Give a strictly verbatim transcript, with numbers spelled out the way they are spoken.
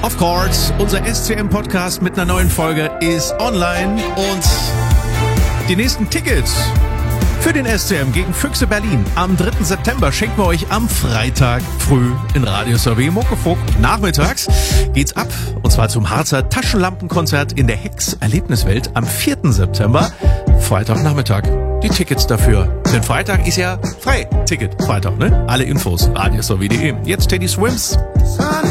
Of course, unser S C M-Podcast mit einer neuen Folge ist online und die nächsten Tickets für den S C M gegen Füchse Berlin am dritten September schenken wir euch am Freitag früh in Radio Sorbet Muckefuck. Nachmittags geht's ab und zwar zum Harzer Taschenlampenkonzert in der Hex Erlebniswelt am vierten September, Freitagnachmittag. Die Tickets dafür, denn Freitag ist ja frei. Ticket Freitag, ne? Alle Infos radio sorbet punkt de. Jetzt Teddy Swims.